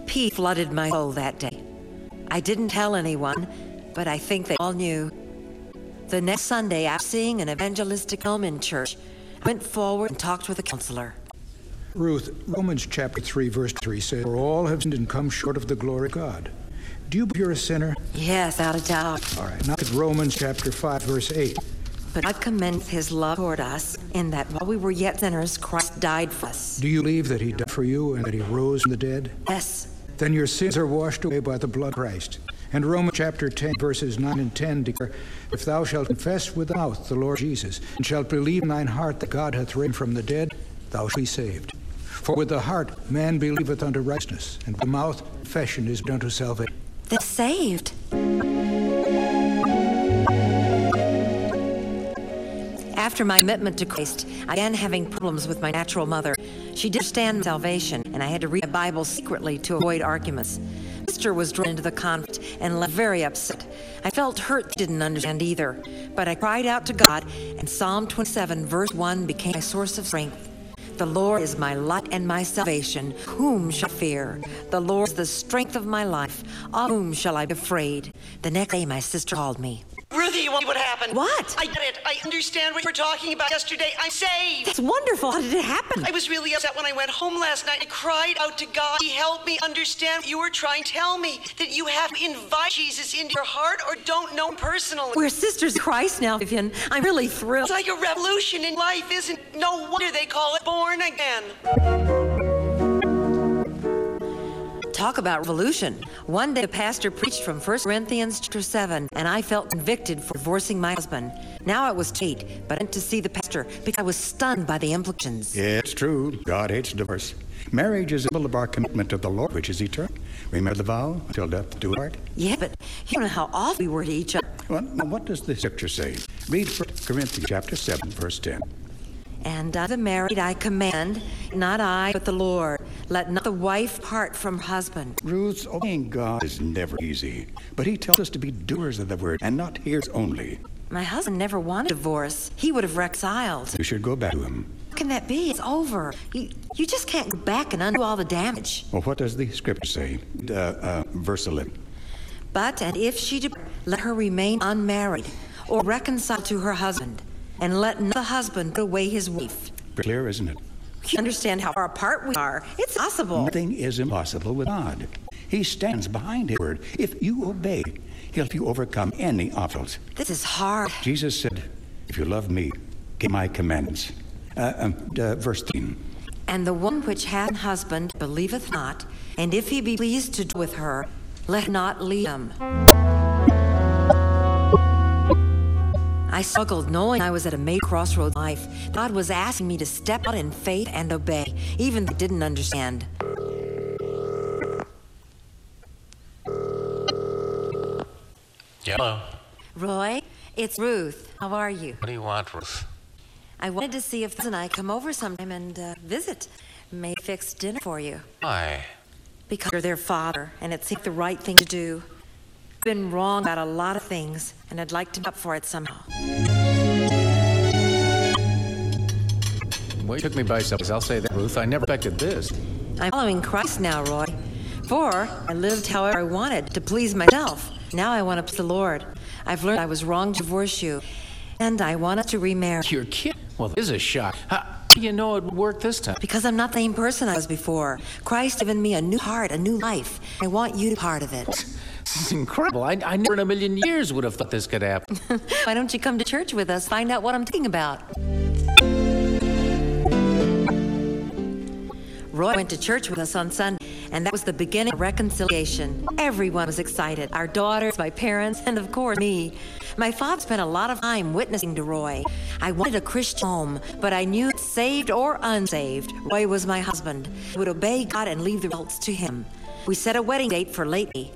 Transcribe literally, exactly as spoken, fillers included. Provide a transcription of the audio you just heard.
peace flooded my soul that day. I didn't tell anyone, but I think they all knew. The next Sunday, after seeing an evangelistic film in church, I went forward and talked with a counselor. Ruth, Romans chapter three, verse three says, "For all have sinned and come short of the glory of God." Do you believe you're a sinner? Yes, without a doubt. All right, now look at Romans chapter five, verse eight. But God commends his love toward us in that while we were yet sinners, Christ died for us. Do you believe that he died for you and that he rose from the dead? Yes. Then your sins are washed away by the blood of Christ. And Romans chapter ten, verses nine and ten declare, "If thou shalt confess with thy mouth the Lord Jesus, and shalt believe in thine heart that God hath raised him from the dead, thou shalt be saved. For with the heart man believeth unto righteousness, and with the mouth confession is made unto salvation." They're saved. After my commitment to Christ, I began having problems with my natural mother. She didn't understand salvation, and I had to read the Bible secretly to avoid arguments. My sister was drawn into the conflict and left very upset. I felt hurt she didn't understand either, but I cried out to God, and Psalm twenty-seven, verse one became my source of strength. "The Lord is my light and my salvation. Whom shall I fear? The Lord is the strength of my life. Of whom shall I be afraid?" The next day, my sister called me. Ruthie, you want what happened? What? I get it. I understand what you were talking about yesterday. I'm saved. That's wonderful. How did it happen? I was really upset when I went home last night. I cried out to God. He helped me understand what you were trying to tell me. That you have to invite Jesus into your heart or don't know him personally. We're sisters in Christ now, Vivian. I'm really thrilled. It's like a revolution in life, isn't it? No wonder they call it born again. Talk about revolution. One day the pastor preached from First Corinthians chapter seven, and I felt convicted for divorcing my husband. Now it was late, but I went to see the pastor because I was stunned by the implications. Yeah, it's true. God hates divorce. Marriage is a symbol of our commitment to the Lord, which is eternal. Remember the vow, until death do us part? Yeah, but you don't know how awful we were to each other. Well, now what does the scripture say? Read First Corinthians chapter seven, verse ten. "And unto the married I command, not I, but the Lord. Let not the wife part from her husband." Ruth, obeying God is never easy, but he tells us to be doers of the word and not hearers only. My husband never wanted divorce. He would have reconciled. You should go back to him. How can that be? It's over. You, you just can't go back and undo all the damage. Well, what does the scripture say? Uh, uh, verse eleven. "But, and if she depart, let her remain unmarried, or reconcile to her husband, and let not the husband put away his wife." Clear, isn't it? You understand how far apart we are. It's possible. Nothing is impossible with God. He stands behind his word. If you obey, he'll help you overcome any obstacles. This is hard. Jesus said, "If you love me, keep my commandments." Uh, um, uh, verse thirteen. "And the one which hath an husband believeth not, and if he be pleased to do with her, let him not leave him." I struggled knowing I was at a major crossroads in life. God was asking me to step out in faith and obey, even though I didn't understand. Hello. Roy, it's Ruth. How are you? What do you want, Ruth? I wanted to see if Liz and I come over sometime and uh, visit. May fix dinner for you. Why? Because you're their father, and it seemed the right thing to do. I've been wrong about a lot of things, and I'd like to make up for it somehow. Well, you took me by surprise. I'll say that, Ruth. I never expected this. I'm following Christ now, Roy. Before, I lived however I wanted to please myself. Now I want to please the Lord. I've learned I was wrong to divorce you, and I want us to remarry. You're kidding. Well, this is a shock. How do you know it would work this time? Because I'm not the same person I was before. Christ has given me a new heart, a new life. I want you to be part of it. This is incredible. I, I never in a million years would have thought this could happen. Why don't you come to church with us, find out what I'm talking about? Roy went to church with us on Sunday, and that was the beginning of reconciliation. Everyone was excited. Our daughters, my parents, and of course me. My father spent a lot of time witnessing to Roy. I wanted a Christian home, but I knew that saved or unsaved, Roy was my husband. I would obey God and leave the results to him. We set a wedding date for late May,